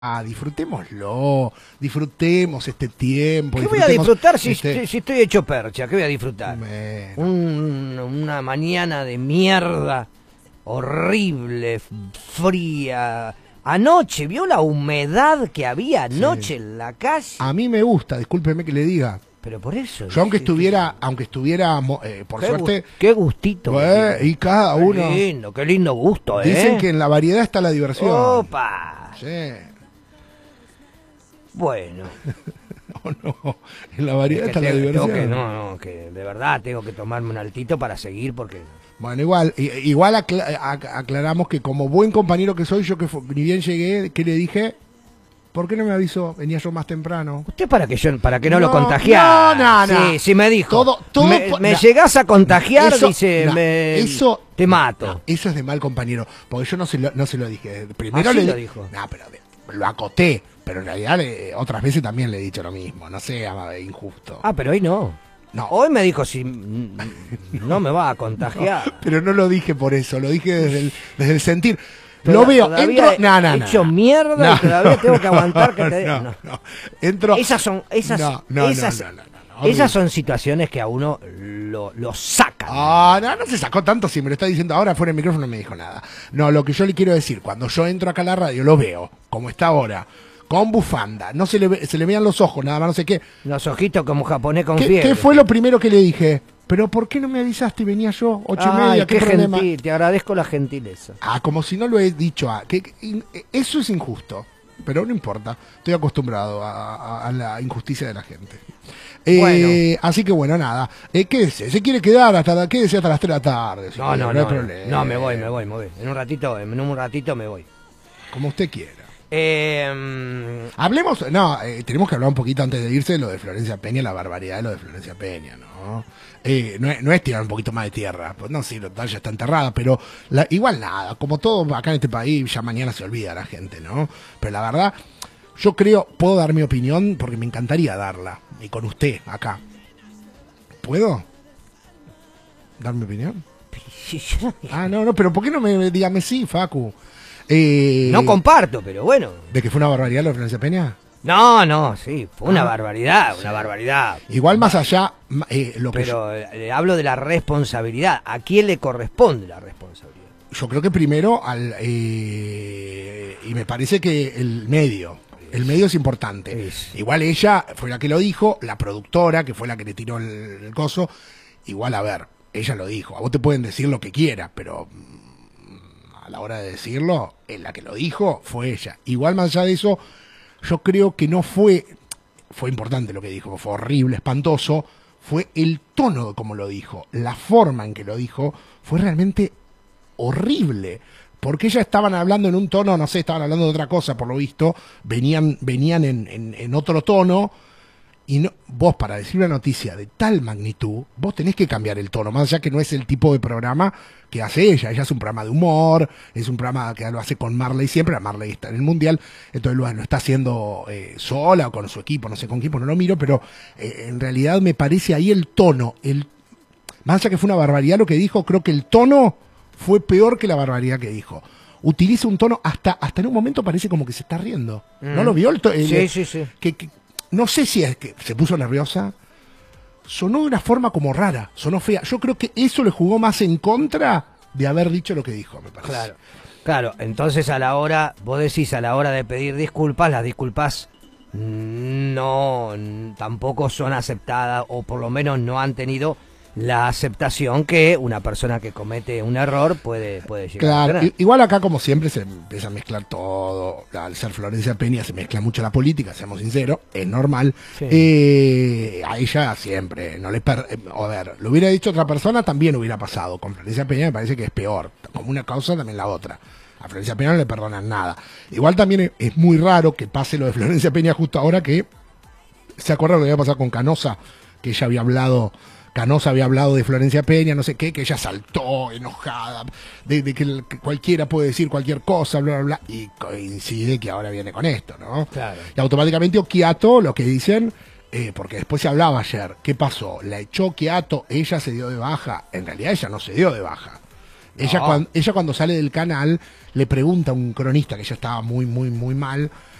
Disfrutémoslo, disfrutemos este tiempo. ¿Qué voy a disfrutar si estoy hecho percha? ¿Qué voy a disfrutar? Una mañana de mierda, horrible, fría. Anoche, ¿vio la humedad que había anoche en la calle? A mí me gusta, discúlpeme que le diga. Pero por eso. Yo aunque estuviera, por suerte... Qué gustito. Y cada uno... Qué lindo gusto, Dicen que en la variedad está la diversión. ¡Opa! Sí. Bueno. No, en la variedad está la diversión. Que de verdad tengo que tomarme un altito para seguir porque... Bueno, igual aclaramos que como buen compañero que soy, yo que ni bien llegué, ¿qué le dije? ¿Por qué no me avisó? Venía yo más temprano. Usted para que no lo contagiara. No. Sí, me dijo. Me no. llegás a contagiar, eso, dice, eso te mato. No, eso es de mal compañero, porque yo no se lo dije. Primero lo dijo. No, pero lo acoté, pero en realidad otras veces también le he dicho lo mismo. No sé, injusto. Ah, pero hoy no. No. Hoy me dijo si no me va a contagiar. No, pero no lo dije por eso, lo dije desde el sentir. Lo veo, entro, hecho mierda y todavía tengo que aguantar que te... No. Entro... Esas son situaciones que a uno lo sacan. No se sacó tanto, si me lo está diciendo ahora fuera del micrófono no me dijo nada. No, lo que yo le quiero decir, cuando yo entro acá a la radio, lo veo, como está ahora, con bufanda, no se le vean los ojos, nada más, no sé qué. Los ojitos como japonés con fiebre. ¿Qué fue lo primero que le dije? ¿Pero por qué no me avisaste y venía yo 8:30? ¿Qué problema? Gentil, te agradezco la gentileza. Como si no lo he dicho. Eso es injusto, pero no importa. Estoy acostumbrado a la injusticia de la gente. Bueno. Así que bueno, nada. Quédese, se quiere quedar quédese hasta las 3 de la tarde. No hay problema. No, me voy. En un ratito me voy. Como usted quiera. Hablemos, tenemos que hablar un poquito antes de irse de lo de Florencia Peña, la barbaridad de lo de Florencia Peña, ¿no? No es tirar un poquito más de tierra, pues no, sí, ya está enterrada, pero igual nada, como todo acá en este país, ya mañana se olvida la gente, ¿no? Pero la verdad, yo puedo dar mi opinión porque me encantaría darla, y con usted, acá. ¿Puedo dar mi opinión? No, pero ¿por qué no dígame sí, Facu? No comparto, pero bueno. ¿De que fue una barbaridad lo de Florencia Peña? No, sí, fue una barbaridad, una barbaridad. Igual más allá, pero le hablo de la responsabilidad. ¿A quién le corresponde la responsabilidad? Yo creo que primero y me parece que el medio es importante. Igual ella fue la que lo dijo, la productora, que fue la que le tiró el coso. Igual, a ver, ella lo dijo. A vos te pueden decir lo que quieras, pero a la hora de decirlo, la que lo dijo fue ella. Igual más allá de eso, yo creo que no fue importante lo que dijo, fue horrible, espantoso, fue el tono como lo dijo, la forma en que lo dijo, fue realmente horrible, porque ellas estaban hablando en un tono, no sé, estaban hablando de otra cosa por lo visto, venían en otro tono, y no, vos para decir una noticia de tal magnitud, vos tenés que cambiar el tono, más allá que no es el tipo de programa que hace ella es un programa de humor, es un programa que lo hace con Marley siempre, Marley está en el Mundial, entonces lo está haciendo sola o con su equipo, no sé con quién, no lo miro, pero en realidad me parece ahí el tono, más allá que fue una barbaridad lo que dijo, creo que el tono fue peor que la barbaridad que dijo. Utiliza un tono, hasta en un momento parece como que se está riendo. ¿No lo vio? Sí. No sé si es que se puso nerviosa, sonó de una forma como rara, sonó fea. Yo creo que eso le jugó más en contra de haber dicho lo que dijo, me parece. Claro, entonces vos decís a la hora de pedir disculpas, las disculpas no tampoco son aceptadas, o por lo menos no han tenido la aceptación que una persona que comete un error puede llegar a tener. Igual acá como siempre se empieza a mezclar todo, al ser Florencia Peña se mezcla mucho la política, seamos sinceros, es normal. Sí. A ella siempre, a ver, lo hubiera dicho otra persona también hubiera pasado, con Florencia Peña me parece que es peor, como una causa también la otra. A Florencia Peña no le perdonan nada. Igual también es muy raro que pase lo de Florencia Peña justo ahora que, ¿se acuerdan lo que había pasado con Canosa? Que ella había hablado... Canosa había hablado de Florencia Peña, no sé qué, que ella saltó enojada, de que cualquiera puede decir cualquier cosa, bla, bla, bla, y coincide que ahora viene con esto, ¿no? Claro. Y automáticamente Occhiato, lo que dicen, porque después se hablaba ayer, ¿qué pasó? La echó Occhiato, ella se dio de baja, en realidad ella no se dio de baja. Ella cuando sale del canal, le pregunta a un cronista que ella estaba muy, muy, muy mal,